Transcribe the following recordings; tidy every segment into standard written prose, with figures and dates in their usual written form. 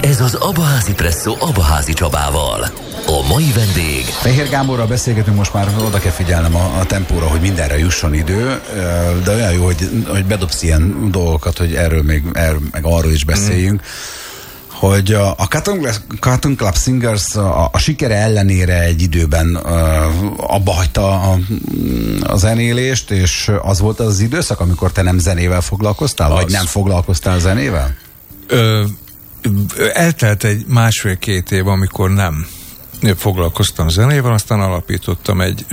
Ez az Abaházi Presszó Abaházi Csabával. A mai vendég... Fehér Gáborral beszélgetünk, most már oda kell figyelnem a tempóra, hogy mindenre jusson idő, de olyan jó, hogy bedobsz ilyen dolgokat, hogy erről meg arról is beszéljünk. Hogy a Cotton Club Singers a sikere ellenére egy időben abba hagyta a zenélést, és az volt az időszak, amikor te nem zenével foglalkoztál, vagy nem foglalkoztál zenével? Eltelt egy 1,5-2 év, amikor nem foglalkoztam zenével, aztán alapítottam egy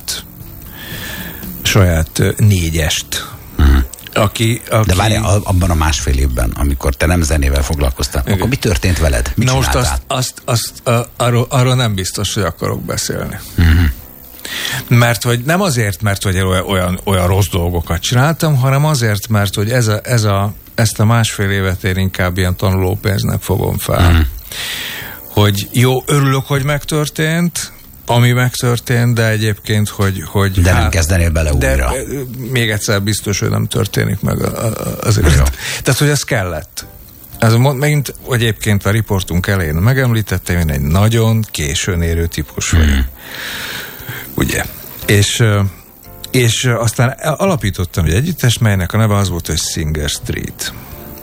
saját négyest. De várj, abban a 1,5 évben, amikor te nem zenével foglalkoztál, akkor mi történt veled? Mit csináltál? Most arról nem biztos, hogy akarok beszélni. Mert hogy nem azért, mert hogy olyan rossz dolgokat csináltam, hanem azért, mert hogy ezt a 1,5 évet én inkább ilyen tanulópénznek fogom fel. Hogy jó, örülök, hogy megtörtént, ami megtörtént, de egyébként, hogy de nem kezdenél bele újra. De még egyszer biztos, hogy nem történik meg azért. Tehát, hogy ez kellett. Ez megint, hogy egyébként a riportunk elején megemlítettem, én egy nagyon későn érő típus vagyok. Ugye? És aztán alapítottam egy együttest, melynek a neve az volt, hogy Singer Street.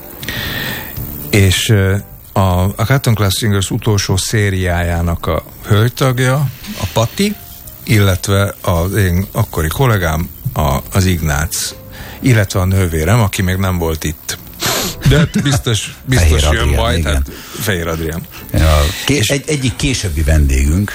És a Cotton Club Singers utolsó szériájának a hölgytagja, a Patti, illetve az én akkori kollégám, az Ignác, illetve a nővérem, aki még nem volt itt. De biztos jön majd, tehát Fehér Adrián. Ja, egyik későbbi vendégünk.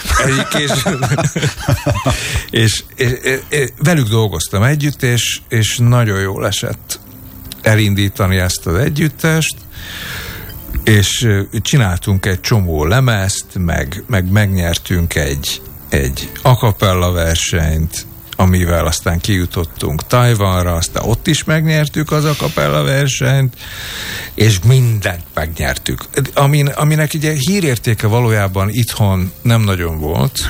és velük dolgoztam együtt, és nagyon jól esett elindítani ezt az együttest, és csináltunk egy csomó lemezt, meg megnyertünk egy a cappella versenyt, amivel aztán kijutottunk Tajvanra, aztán ott is megnyertük az a cappella versenyt, és mindent megnyertük. Aminek ugye hírértéke valójában itthon nem nagyon volt.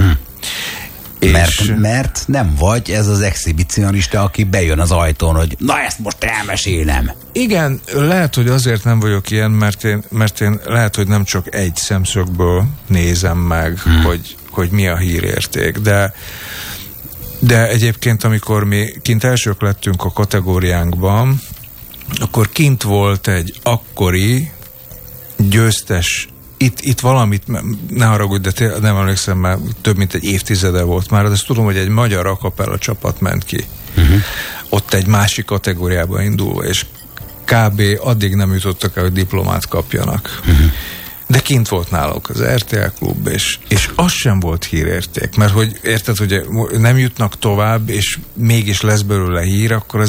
Mert nem vagy ez az exhibicionista, aki bejön az ajtón, hogy na ezt most elmesélem. Igen, lehet, hogy azért nem vagyok ilyen, mert én lehet, hogy nem csak egy szemszögből nézem meg, hogy mi a hírérték, de egyébként, amikor mi kint elsők lettünk a kategóriánkban, akkor kint volt egy akkori győztes, itt valamit, ne haragudj, de nem emlékszem, már több mint egy évtizede volt már, de ezt tudom, hogy egy magyar a cappella csapat ment ki. Ott egy másik kategóriában indulva, és kb. Addig nem jutottak el, hogy diplomát kapjanak. De kint volt náluk az RTL klub, és az sem volt hírérték, mert hogy érted, hogy nem jutnak tovább, és mégis lesz belőle hír, akkor